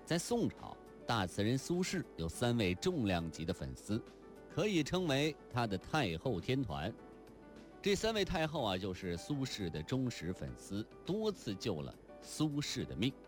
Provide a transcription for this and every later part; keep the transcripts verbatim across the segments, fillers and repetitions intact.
在宋朝，大词人苏轼有三位重量级的粉丝，可以称为他的太后天团。这三位太后啊，就是苏轼的忠实粉丝，多次救了苏轼的命。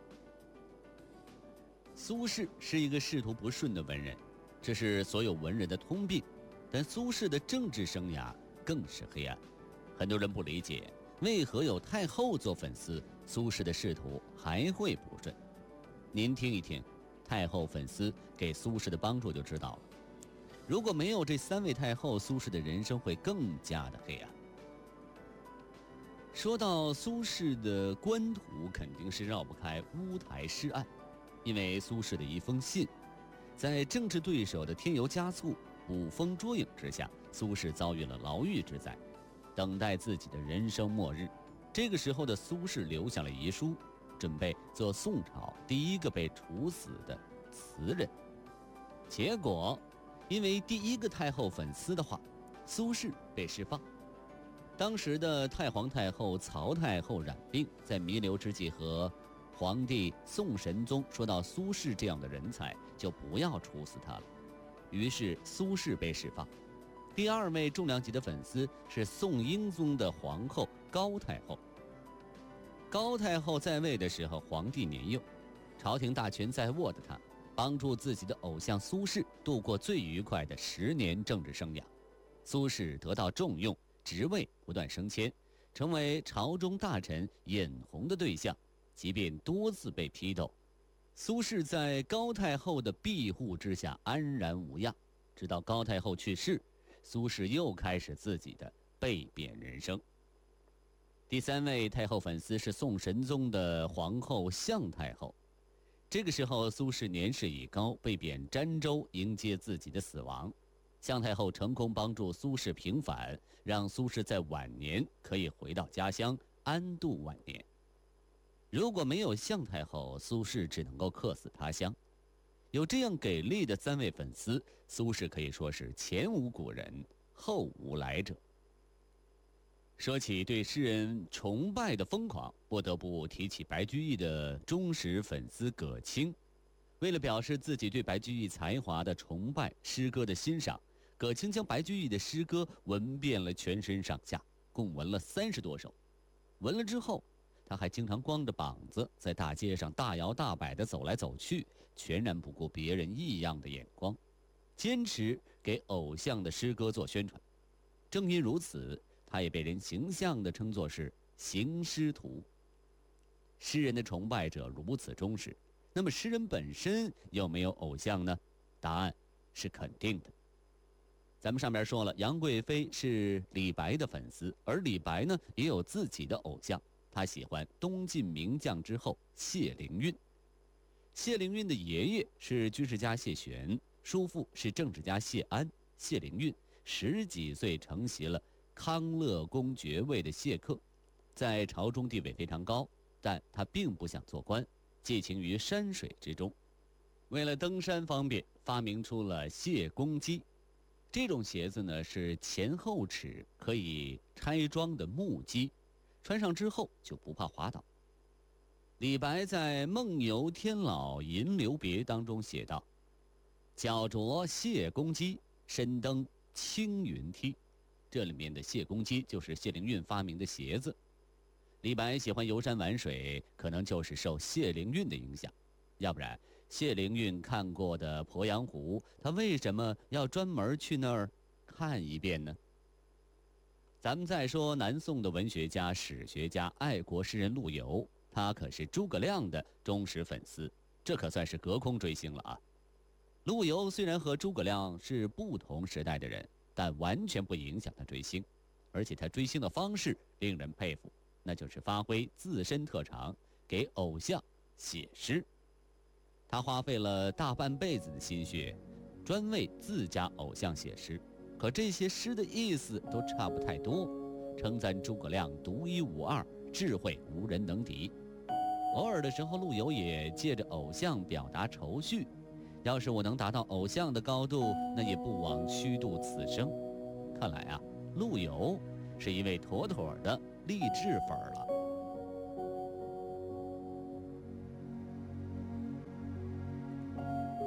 苏轼是一个仕途不顺的文人，这是所有文人的通病，但苏轼的政治生涯更是黑暗。很多人不理解，为何有太后做粉丝，苏轼的仕途还会不顺。您听一听太后粉丝给苏轼的帮助就知道了。如果没有这三位太后，苏轼的人生会更加的黑暗。说到苏轼的官途，肯定是绕不开乌台诗案，因为苏轼的一封信，在政治对手的添油加醋、捕风捉影之下，苏轼遭遇了牢狱之灾，等待自己的人生末日。这个时候的苏轼留下了遗书，准备做宋朝第一个被处死的词人。结果因为第一个太后粉丝的话，苏轼被释放。当时的太皇太后曹太后染病，在弥留之际和皇帝宋神宗说到苏轼这样的人才就不要处死他了，于是苏轼被释放。第二位重量级的粉丝是宋英宗的皇后高太后。高太后在位的时候，皇帝年幼，朝廷大权在握的她，帮助自己的偶像苏轼度过最愉快的十年政治生涯。苏轼得到重用，职位不断升迁，成为朝中大臣眼红的对象，即便多次被批斗，苏轼在高太后的庇护之下安然无恙。直到高太后去世，苏轼又开始自己的被贬人生。第三位太后粉丝是宋神宗的皇后向太后。这个时候苏轼年事已高，被贬儋州迎接自己的死亡。向太后成功帮助苏轼平反，让苏轼在晚年可以回到家乡安度晚年。如果没有向太后，苏轼只能够客死他乡。有这样给力的三位粉丝，苏轼可以说是前无古人后无来者。说起对诗人崇拜的疯狂，不得不提起白居易的忠实粉丝葛青。为了表示自己对白居易才华的崇拜、诗歌的欣赏，葛青将白居易的诗歌闻遍了全身上下，共闻了三十多首。闻了之后，他还经常光着膀子在大街上大摇大摆地走来走去，全然不顾别人异样的眼光，坚持给偶像的诗歌做宣传。正因如此，他也被人形象地称作是行诗徒。诗人的崇拜者如此忠实，那么诗人本身有没有偶像呢？答案是肯定的。咱们上面说了，杨贵妃是李白的粉丝，而李白呢也有自己的偶像，他喜欢东晋名将之后谢灵运。谢灵运的爷爷是军事家谢玄，叔父是政治家谢安。谢灵运十几岁承袭了康乐公爵位的谢客，在朝中地位非常高，但他并不想做官，寄情于山水之中。为了登山方便，发明出了谢公屐。这种鞋子呢是前后齿可以拆装的木屐，穿上之后就不怕滑倒。李白在《梦游天姥吟留别》当中写道：脚着谢公屐，身登青云梯。这里面的谢公屐就是谢灵运发明的鞋子。李白喜欢游山玩水，可能就是受谢灵运的影响，要不然谢灵运看过的鄱阳湖，他为什么要专门去那儿看一遍呢？咱们再说南宋的文学家、史学家、爱国诗人陆游，他可是诸葛亮的忠实粉丝，这可算是隔空追星了啊。陆游虽然和诸葛亮是不同时代的人，但完全不影响他追星，而且他追星的方式令人佩服，那就是发挥自身特长，给偶像写诗。他花费了大半辈子的心血，专为自家偶像写诗，可这些诗的意思都差不太多，称赞诸葛亮独一无二，智慧无人能敌。偶尔的时候，陆游也借着偶像表达愁绪，要是我能达到偶像的高度，那也不枉虚度此生。看来啊，陆游是一位妥妥的励志粉了。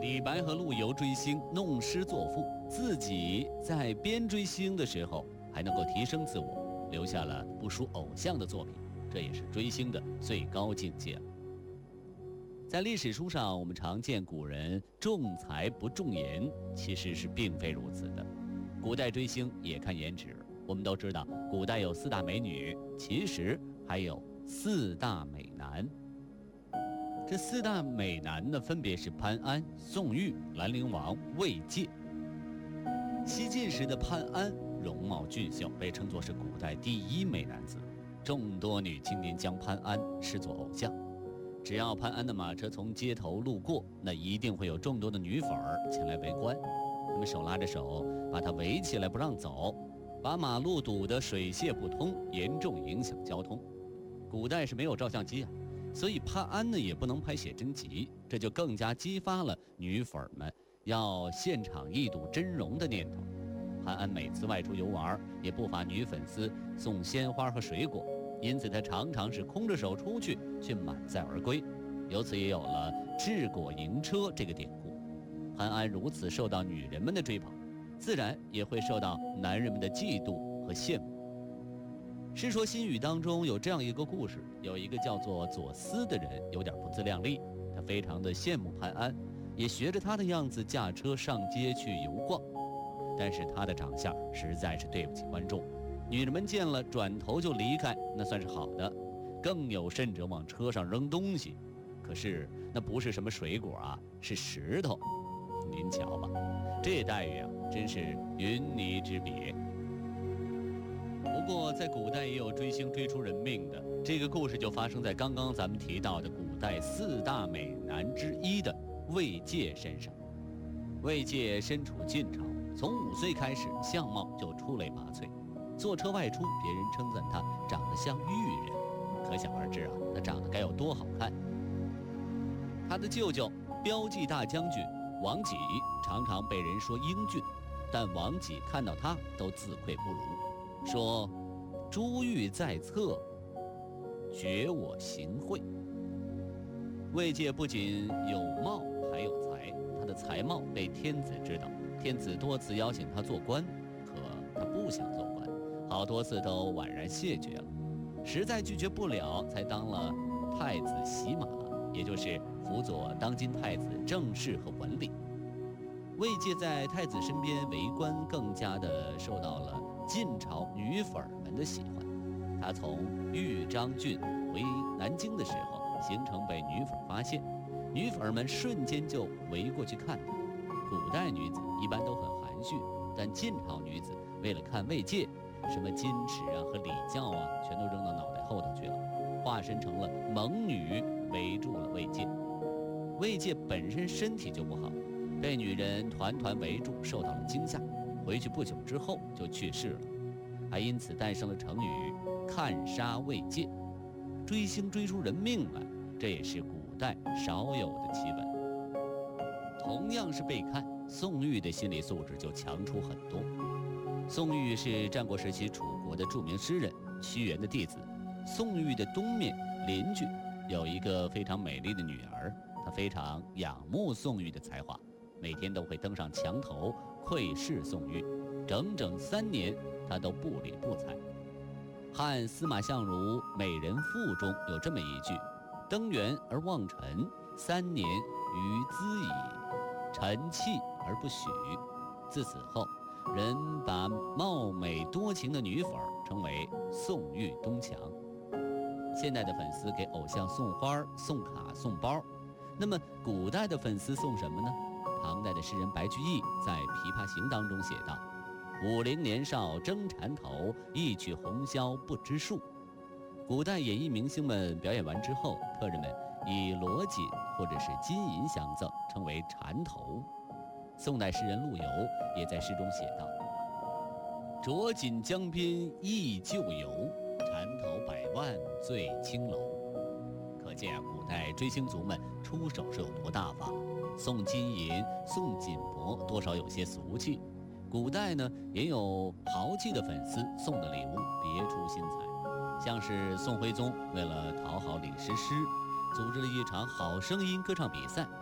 李白和陆游追星，弄诗作赋，自己在边追星的时候还能够提升自我，留下了不输偶像的作品，这也是追星的最高境界了。在历史书上，我们常见古人重才不重颜，其实是并非如此的。古代追星也看颜值，我们都知道，古代有四大美女，其实还有四大美男。这四大美男呢，分别是潘安、宋玉、兰陵王、魏玠。西晋时的潘安容貌俊秀，被称作是古代第一美男子，众多女青年将潘安视作偶像。只要潘安的马车从街头路过，那一定会有众多的女粉儿前来围观，他们手拉着手把他围起来不让走，把马路堵得水泄不通，严重影响交通。古代是没有照相机啊，所以潘安呢也不能拍写真集，这就更加激发了女粉们要现场一睹真容的念头。潘安每次外出游玩，也不乏女粉丝送鲜花和水果，因此他常常是空着手出去，却满载而归，由此也有了治果迎车这个典故。潘安如此受到女人们的追捧，自然也会受到男人们的嫉妒和羡慕。《世说新语》当中有这样一个故事，有一个叫做左思的人有点不自量力，他非常的羡慕潘安，也学着他的样子驾车上街去游逛，但是他的长相实在是对不起观众，女人们见了转头就离开，那算是好的，更有甚者往车上扔东西，可是那不是什么水果啊，是石头，您瞧吧，这待遇啊真是云泥之别。不过在古代也有追星追出人命的，这个故事就发生在刚刚咱们提到的古代四大美男之一的魏玠身上。魏玠身处晋朝，从五岁开始相貌就出类拔萃，坐车外出，别人称赞他长得像玉人，可想而知啊，他长得该有多好看。他的舅舅骠骑大将军王己常常被人说英俊，但王己看到他都自愧不如，说珠玉在侧，觉我行贿。魏玠不仅有貌还有才，他的才貌被天子知道，天子多次邀请他做官，可他不想做官，好多次都婉然谢绝了，实在拒绝不了，才当了太子洗马，也就是辅佐当今太子政事和文理。魏玠在太子身边为官，更加的受到了晋朝女粉们的喜欢。他从豫章郡回南京的时候，行程被女粉发现，女粉们瞬间就围过去看他。古代女子一般都很含蓄，但晋朝女子为了看魏玠，什么矜持啊和礼教啊，全都扔到脑袋后头去了，化身成了猛女，围住了魏玠。魏玠本身身体就不好，被女人团团围住，受到了惊吓，回去不久之后就去世了，还因此诞生了成语看杀魏玠。追星追出人命来，这也是古代少有的奇闻。同样是被看，宋玉的心理素质就强出很多。宋玉是战国时期楚国的著名诗人屈原的弟子。宋玉的东面邻居有一个非常美丽的女儿，她非常仰慕宋玉的才华，每天都会登上墙头窥视宋玉，整整三年她都不理不睬。汉司马相如《美人赋》中有这么一句：登园而望尘，三年余兹矣，臣弃而不许。自此后，人把貌美多情的女粉称为宋玉东墙。现代的粉丝给偶像送花、送卡、送包，那么古代的粉丝送什么呢？唐代的诗人白居易在《琵琶行》当中写道：五陵年少争缠头，一曲红绡不知数。古代演艺明星们表演完之后，客人们以罗锦或者是金银相赠，称为缠头。宋代诗人陆游也在诗中写道：着锦江边忆旧游，缠头百万醉青楼。可见啊，古代追星族们出手是有多大方，送金银、送锦帛，多少有些俗气。古代呢，也有豪气的粉丝送的礼物别出心裁，像是宋徽宗为了讨好李师师，组织了一场好声音歌唱比赛，